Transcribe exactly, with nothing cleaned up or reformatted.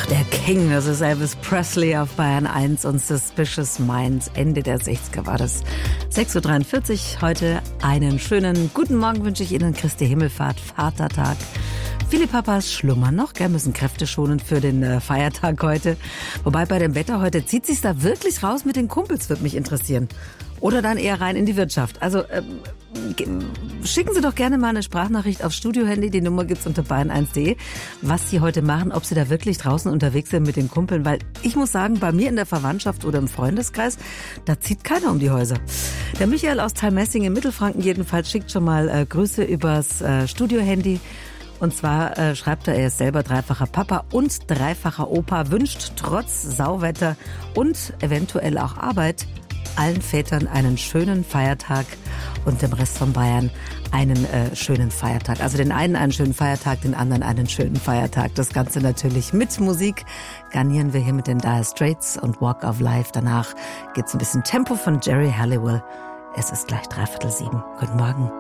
Der King, das ist Elvis Presley auf Bayern eins und Suspicious Minds. Ende der sechziger war das. sechs Uhr dreiundvierzig, heute einen schönen guten Morgen wünsche ich Ihnen. Christi Himmelfahrt, Vatertag. Viele Papas schlummern noch, gell, müssen Kräfte schonen für den äh, Feiertag heute. Wobei bei dem Wetter heute, zieht sich's da wirklich raus mit den Kumpels, würde mich interessieren. Oder dann eher rein in die Wirtschaft. Also ähm, schicken Sie doch gerne mal eine Sprachnachricht aufs Studiohandy. Die Nummer gibt's unter bayern eins punkt de. Was Sie heute machen, ob Sie da wirklich draußen unterwegs sind mit den Kumpeln. Weil ich muss sagen, bei mir in der Verwandtschaft oder im Freundeskreis, da zieht keiner um die Häuser. Der Michael aus Thalmessing in Mittelfranken jedenfalls schickt schon mal äh, Grüße übers äh, Studiohandy. Und zwar äh, schreibt er, er ist selber dreifacher Papa und dreifacher Opa, wünscht trotz Sauwetter und eventuell auch Arbeit allen Vätern einen schönen Feiertag und dem Rest von Bayern einen äh, schönen Feiertag. Also den einen einen schönen Feiertag, den anderen einen schönen Feiertag. Das Ganze natürlich mit Musik. Garnieren wir hier mit den Dire Straits und Walk of Life. Danach gibt's ein bisschen Tempo von Jerry Halliwell. Es ist gleich dreiviertel sieben. Guten Morgen.